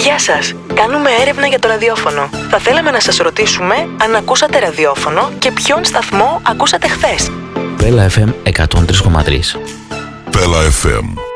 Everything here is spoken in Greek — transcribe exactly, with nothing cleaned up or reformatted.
Γεια σας, κάνουμε έρευνα για το ραδιόφωνο. Θα θέλαμε να σας ρωτήσουμε αν ακούσατε ραδιόφωνο και ποιον σταθμό ακούσατε χθες. Πέλα εφ εμ εκατόν τρία κόμμα τρία. Πέλα εφ εμ.